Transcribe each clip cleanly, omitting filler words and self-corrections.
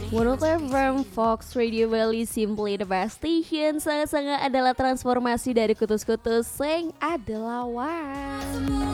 105 from Fox Radio Valley, simply the best station. Sangat-sangat adalah transformasi dari kutus-kutus yang adalah one.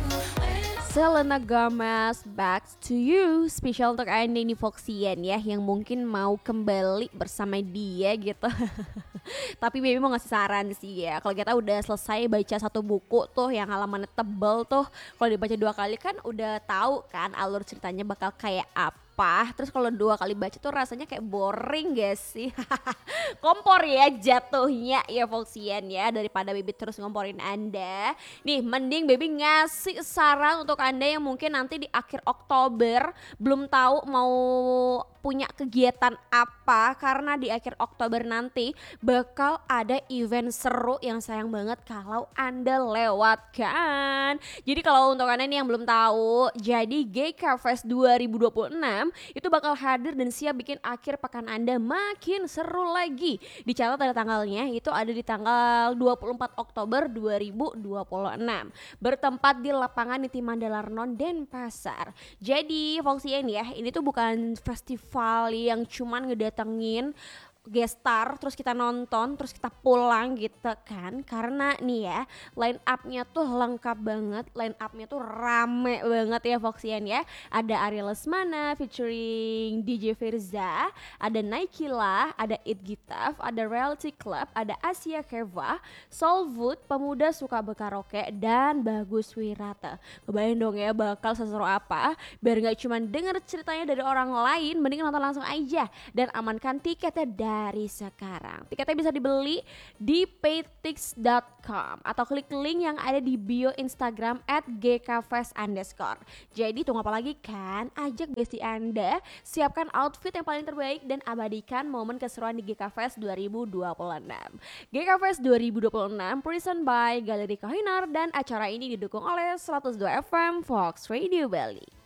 Selena Gomez, back to you. Spesial untuk Anda ini Foxian ya, yang mungkin mau kembali bersama dia gitu. Tapi baby mau ngasih saran sih ya. Kalau kita udah selesai baca satu buku tuh yang halamannya tebel tuh, kalau dibaca 2 kali kan udah tahu kan alur ceritanya bakal kayak apa. Terus kalau 2 kali baca tuh rasanya kayak boring gak sih? Kompor ya jatuhnya ya Foxian ya, daripada baby terus ngomporin Anda. Nih mending baby ngasih saran untuk Anda yang mungkin nanti di akhir Oktober belum tahu mau punya kegiatan apa, karena di akhir Oktober nanti bakal ada event seru yang sayang banget kalau Anda lewatkan. Jadi kalau untuk Anda nih yang belum tahu, jadi GK Fest 2026 itu bakal hadir dan siap bikin akhir pekan Anda makin seru lagi. Dicatat ada tanggalnya, itu ada di tanggal 24 Oktober 2026. Bertempat di lapangan Niti Mandalarnon Denpasar. Jadi Foxian ya, ini tuh bukan festival yang cuman ngedatengin guest star terus kita nonton terus kita pulang gitu kan, karena nih ya line up-nya tuh lengkap banget, line up-nya tuh rame banget ya Foxian ya. Ada Ariel Lesmana featuring DJ Firza, ada Naikila, ada It Gitaf, ada Reality Club, ada Asia Keva, Soulwood, Pemuda Suka Bekaraoke, dan Bagus Wirata. Kebayang dong ya bakal seseru apa. Biar gak cuma denger ceritanya dari orang lain, mending nonton langsung aja dan amankan tiketnya dari sekarang. Tiketnya bisa dibeli di paytix.com atau klik link yang ada di bio Instagram @gkfest_. Jadi tunggu apa lagi kan? Ajak bestie Anda, siapkan outfit yang paling terbaik dan abadikan momen keseruan di GK Fest 2026. GK Fest 2026 present by Galeri Kohinar, dan acara ini didukung oleh 102 FM Fox Radio Bali.